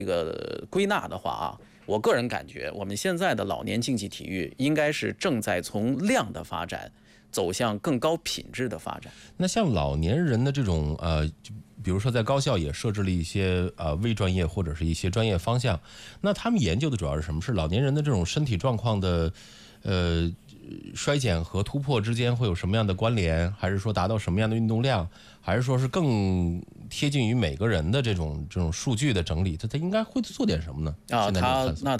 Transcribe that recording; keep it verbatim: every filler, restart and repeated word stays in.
这个归纳的话啊，我个人感觉，我们现在的老年竞技体育应该是正在从量的发展走向更高品质的发展。 那像老年人的这种呃，比如说在高校也设置了一些呃微专业或者是一些专业方向，那他们研究的主要是什么？是老年人的这种身体状况的呃衰减和突破之间会有什么样的关联？还是说达到什么样的运动量？还是说是更贴近于每个人的这种这种数据的整理？他他应该会做点什么呢？ 啊，他那